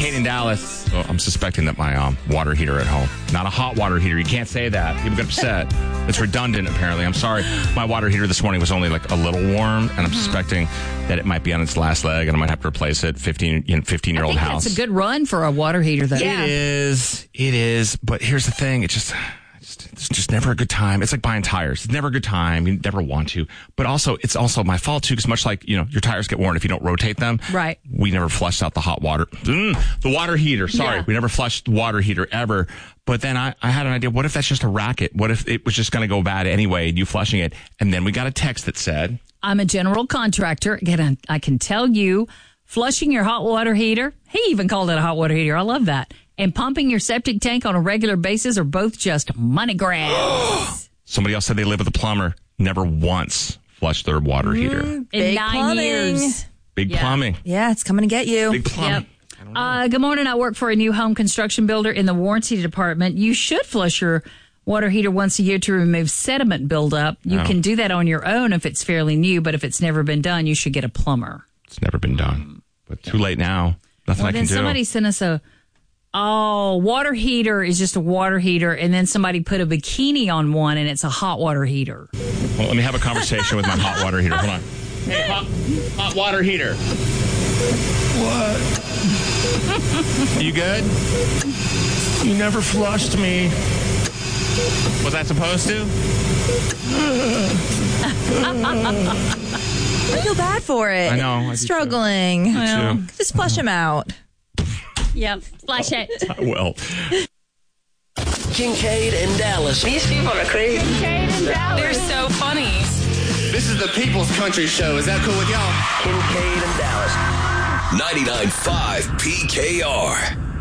Kincaid in Dallas. Well, I'm suspecting that my water heater at home, not a hot water heater. You can't say that. People get upset. It's redundant, apparently. I'm sorry. My water heater this morning was only like a little warm, and I'm suspecting that it might be on its last leg, and I might have to replace it. 15-year-old house. That's a good run for a water heater, though. Yeah. It is. But here's the thing. It's just never a good time. It's like buying tires. It's never a good time. You never want to. But also, it's also my fault, too, because much like, your tires get worn if you don't rotate them. Right. We never flushed out the hot water. The water heater. Sorry. Yeah. We never flushed the water heater ever. But then I had an idea. What if that's just a racket? What if it was just going to go bad anyway, and you flushing it? And then we got a text that said, I'm a general contractor. Again, I can tell you, flushing your hot water heater, he even called it a hot water heater. I love that. And pumping your septic tank on a regular basis are both just money grabs. Somebody else said they live with a plumber. Never once flushed their water heater. In 9 years. Big plumbing. Yeah, it's coming to get you. Big plumbing. Yep. Good morning. I work for a new home construction builder in the warranty department. You should flush your water heater once a year to remove sediment buildup. You can do that on your own if it's fairly new, but if it's never been done, you should get a plumber. It's never been done. But too late now. Nothing I can do. Somebody sent us water heater is just a water heater, and then somebody put a bikini on one, and it's a hot water heater. Well, let me have a conversation with my hot water heater. Hold on. Hey, hot water heater. What? You good? You never flushed me. Was I supposed to? I feel bad for it. I know. I struggling. I do. Just flush him out. Yep, flush it. I will. Kincaid and Dallas. These people are crazy. Kincaid and Dallas. They're so funny. This is the People's Country Show. Is that cool with y'all? Kincaid and Dallas. 99.5 PKR.